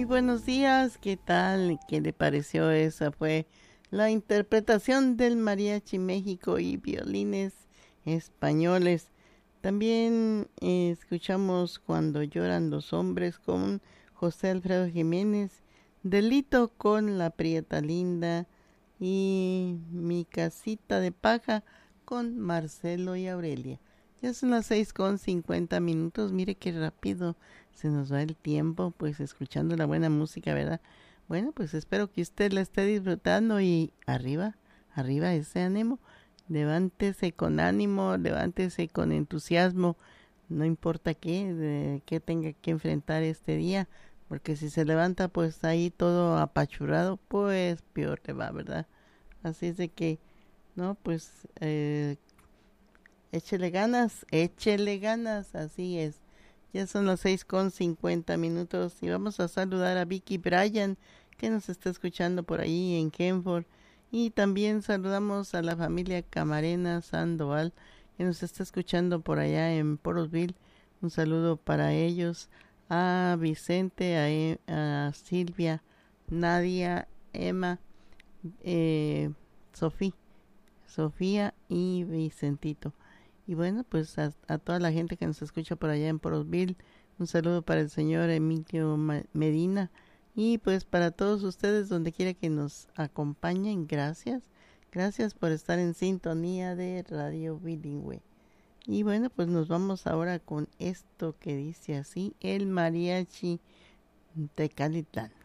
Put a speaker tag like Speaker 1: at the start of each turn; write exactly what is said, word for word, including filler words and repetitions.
Speaker 1: buenos días, ¿qué tal? ¿Qué le pareció? Esa fue la interpretación del Mariachi México y violines españoles. También eh, escuchamos Cuando lloran los hombres con José Alfredo Jiménez, Delito con La Prieta Linda y Mi Casita de Paja con Marcelo y Aurelia. Ya son las seis con cincuenta minutos, mire qué rápido se nos va el tiempo, pues escuchando la buena música, ¿verdad? Bueno, pues espero que usted la esté disfrutando y arriba, arriba ese ánimo. Levántese con ánimo, levántese con entusiasmo, no importa qué, de qué tenga que enfrentar este día, porque si se levanta pues ahí todo apachurrado, pues peor le va, ¿verdad? Así es de que, no, pues eh, échele ganas, échele ganas, así es. Ya son las seis con cincuenta minutos y vamos a saludar a Vicky Bryan, que nos está escuchando por ahí en Kenford. Y también saludamos a la familia Camarena Sandoval, que nos está escuchando por allá en Porosville. Un saludo para ellos, a Vicente, a, e a Silvia, Nadia, Emma, eh, Sofía, Sofía y Vicentito. Y bueno, pues a, a toda la gente que nos escucha por allá en Porosville, un saludo para el señor Emilio Medina y pues para todos ustedes donde quiera que nos acompañen, gracias. Gracias por estar en sintonía de Radio Bilingüe. Y bueno, pues nos vamos ahora con esto que dice así, el mariachi de Calitlán.